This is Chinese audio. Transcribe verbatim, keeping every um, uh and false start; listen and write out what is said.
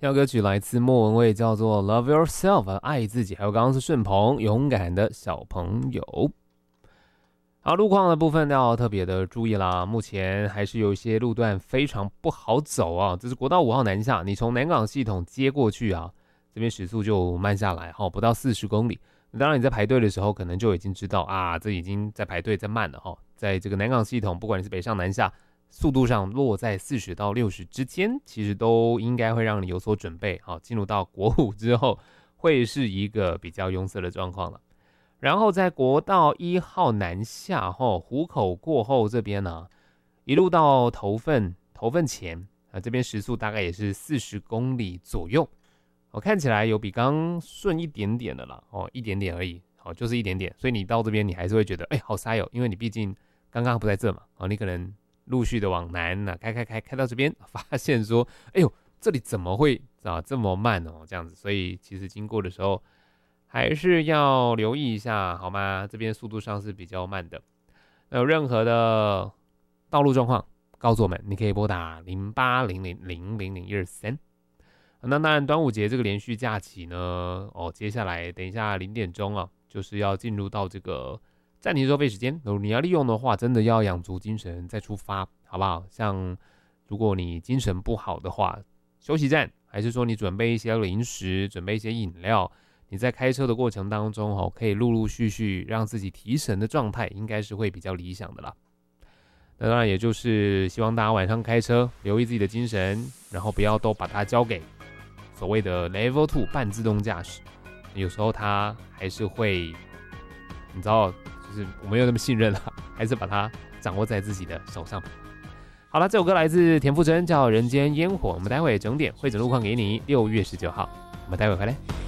这首歌曲来自莫文蔚，叫做 Love Yourself， 爱自己。还有刚刚是顺鹏，勇敢的小朋友。好，路况的部分要特别的注意啦，目前还是有一些路段非常不好走啊。这是国道五号南下，你从南港系统接过去啊，这边时速就慢下来，不到四十公里。当然你在排队的时候可能就已经知道啊，这已经在排队在慢了哈。在这个南港系统，不管你是北上南下，速度上落在四十到六十之间，其实都应该会让你有所准备。好，进入到国五之后，会是一个比较拥塞的状况了。然后在国道一号南下后，湖口过后这边呢、啊，一路到头份头份前啊，这边时速大概也是四十公里左右。我、哦、看起来有比刚顺一点点的啦，哦，一点点而已，好、哦，就是一点点。所以你到这边你还是会觉得，哎，好塞哦，因为你毕竟刚刚不在这嘛，哦，你可能陆续的往南啊，开开开开到这边，发现说，哎呦，这里怎么会啊这么慢哦，这样子。所以其实经过的时候。还是要留意一下，好吗？这边速度上是比较慢的。那有任何的道路状况，告诉我们，你可以拨打零八零零零零零一二三。那当然，端午节这个连续假期呢，哦，接下来等一下零点钟啊，就是要进入到这个暂停收费时间。如果你要利用的话，真的要养足精神再出发，好不好？像如果你精神不好的话，休息站，还是说你准备一些零食，准备一些饮料。你在开车的过程当中、哦、可以陆陆续续让自己提神的状态应该是会比较理想的啦。那当然也就是希望大家晚上开车留意自己的精神，然后不要都把它交给所谓的 Level 二 半自动驾驶，有时候它还是会你知道就是我没有那么信任啦，还是把它掌握在自己的手上。好了，这首歌来自田馥甄，叫人间烟火。我们待会整点会整路况给你，六月十九号我们待会回来。